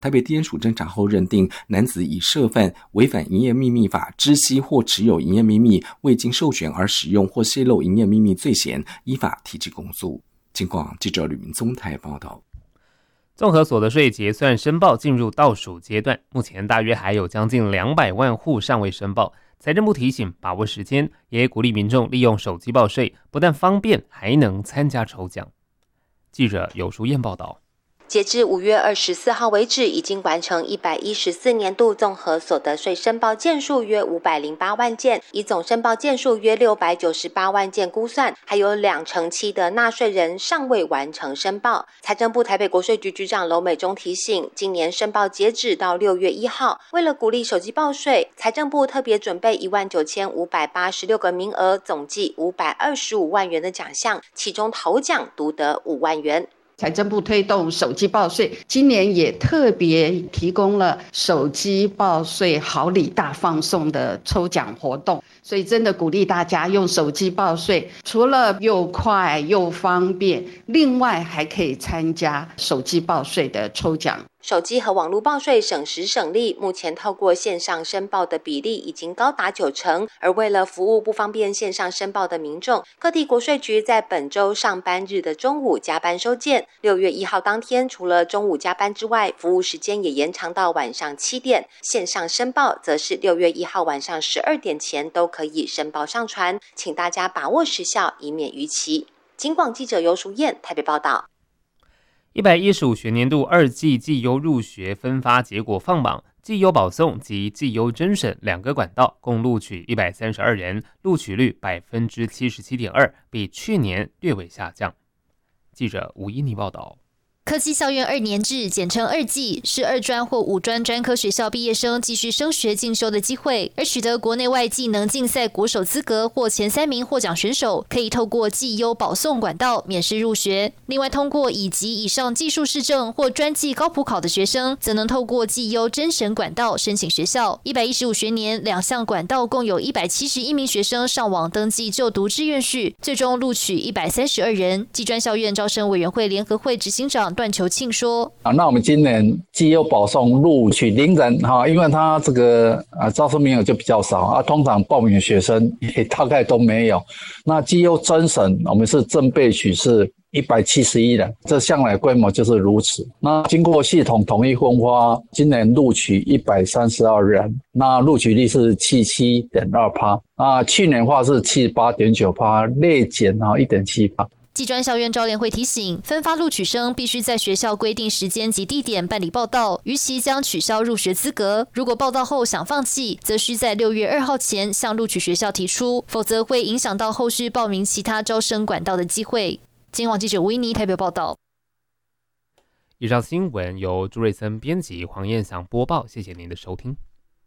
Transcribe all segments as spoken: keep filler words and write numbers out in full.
台北地检署侦查后认定，男子以涉犯违反营业秘密法知悉或持有营业秘密未经授权而使用或泄露营业秘密罪嫌，依法提起公诉。警广记者吕明宗台报道。 综合所得税结算申报进入倒数阶段，目前大约还有将近两百万户尚未申报。财政部提醒把握时间，也鼓励民众利用手机报税，不但方便，还能参加抽奖。记者尤淑燕报道。 截至五月二十四号为止，已经完成一百一十四年度综合所得税申报件数约五百零八万件，以总申报件数约六百九十八万件估算，还有两成七的纳税人尚未完成申报。财政部台北国税局局长娄美忠提醒，今年申报截止到六月一号，为了鼓励手机报税，财政部特别准备一万九千五百八十六个名额，总计五百二十五万元的奖项，其中头奖独得五万元。 财政部推动手机报税，今年也特别提供了手机报税好礼大放送的抽奖活动，所以真的鼓励大家用手机报税，除了又快又方便，另外还可以参加手机报税的抽奖。 手机和网络报税省时省力，目前透过线上申报的比例已经高达九成。而为了服务不方便线上申报的民众，各地国税局在本周上班日的中午加班收件。六月一号当天，除了中午加班之外，服务时间也延长到晚上七点。线上申报则是六月一号晚上十二点前都可以申报上传，请大家把握时效，以免逾期。警广记者尤淑燕台北报道。 一百一十五学年度二技技优入学分发结果放榜，技优保送及技优甄审两个管道共录取一百三十二人，录取率 百分之七十七点二， 比去年略微下降。记者吴依妮报道。 科技校院二年制，简称二技，是二专或五专专科学校毕业生继续升学进修的机会，而取得国内外技能竞赛国手资格或前三名获奖选手，可以透过技优保送管道免试入学。另外，通过乙级以上技术士证或专技高普考的学生，则能透过技优甄审管道申请学校。一百一十五学年，两项管道共有一百七十一名学生上网登记就读志愿序，最终录取一百三十二人。技专校院招生委员会联合会执行长段球庆说：“ 啊，那我们今年技优保送录取零人哈，因为他这个啊招生名额就比较少啊，通常报名的学生也大概都没有。那技优甄审我们是正备取是一百七十一人，这向来规模就是如此。那经过系统统一分发，今年录取一百三十二人，那录取率是 百分之七十七点二， 啊，去年的话是 百分之七十八点九， 略减啊 一点七。 技专校院招联会提醒，分发录取生必须在学校规定时间及地点办理报到，逾期将取消入学资格。如果报到后想放弃，则需在六月二号前向录取学校提出，否则会影响到后续报名其他招生管道的机会。今晚记者维尼台北报道。 以上新闻由朱瑞森编辑，黄燕祥播报，谢谢您的收听。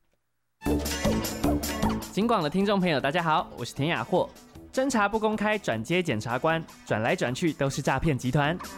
警广的听众朋友，大家好，我是田雅霍。侦查不公开，转接检察官，转来转去都是诈骗集团。